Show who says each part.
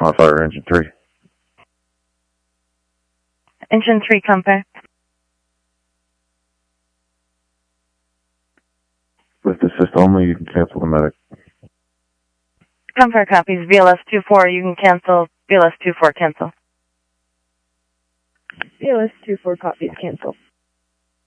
Speaker 1: Modifier engine 3.
Speaker 2: Engine 3 compact.
Speaker 1: With assist only, you can cancel the medic.
Speaker 2: Compact copies, VLS-24, you can cancel. VLS-24, cancel.
Speaker 3: VLS-24 copies, cancel.